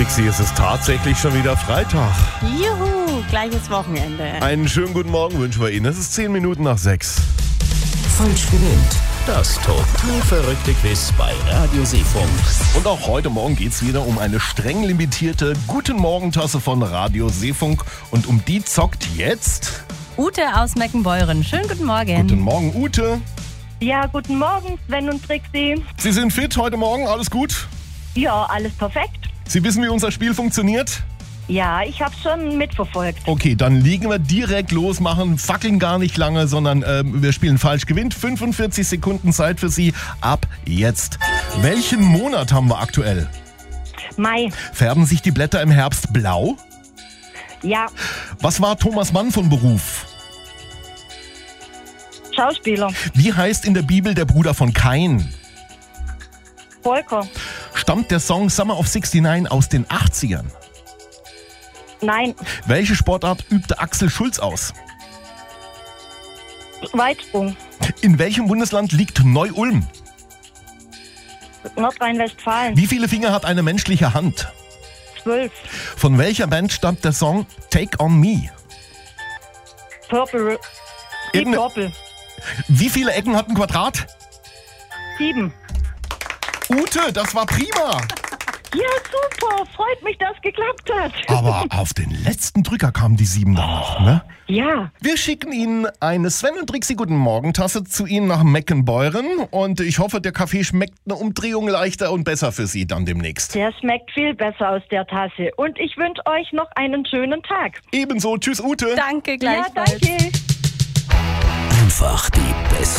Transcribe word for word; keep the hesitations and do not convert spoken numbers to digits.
Trixi, es ist tatsächlich schon wieder Freitag. Juhu, gleiches Wochenende. Einen schönen guten Morgen wünschen wir Ihnen. Es ist zehn Minuten nach sechs. Falsch gewinnt. Das total verrückte Quiz bei Radio Seefunk. Und auch heute Morgen geht es wieder um eine streng limitierte Guten Morgen-Tasse von Radio Seefunk. Und um die zockt jetzt Ute aus Meckenbeuren. Schönen guten Morgen. Guten Morgen, Ute. Ja, guten Morgen, Sven und Trixi. Sie sind fit heute Morgen, alles gut? Ja, alles perfekt. Sie wissen, wie unser Spiel funktioniert? Ja, ich habe schon mitverfolgt. Okay, dann legen wir direkt los, machen fackeln gar nicht lange, sondern äh, wir spielen falsch gewinnt. fünfundvierzig Sekunden Zeit für Sie ab jetzt. Welchen Monat haben wir aktuell? Mai. Färben sich die Blätter im Herbst blau? Ja, Was war Thomas Mann von Beruf? Schauspieler. Wie heißt in der Bibel der Bruder von Kain? Volker. Stammt der Song Summer of neunundsiebzig aus den achtzigern? Nein, Welche Sportart übte Axel Schulz aus? Weitsprung. In welchem Bundesland liegt Neu-Ulm? Nordrhein-Westfalen. Wie viele Finger hat eine menschliche Hand? Zwölf. Von welcher Band stammt der Song Take On Me? Purple. Die Irgende- Purple. Wie viele Ecken hat ein Quadrat? Sieben. Ute, das war prima. Ja, super. Freut mich, dass es geklappt hat. Aber auf den letzten Drücker kamen die sieben dann noch, ne? Ja, Wir schicken Ihnen eine Sven und Trixi Guten Morgen Tasse zu Ihnen nach Meckenbeuren. Und ich hoffe, der Kaffee schmeckt eine Umdrehung leichter und besser für Sie dann demnächst. der schmeckt viel besser aus der Tasse. Und ich wünsche euch noch einen schönen Tag. Ebenso. Tschüss, Ute. Danke Ja, gleichfalls. danke. Einfach die besten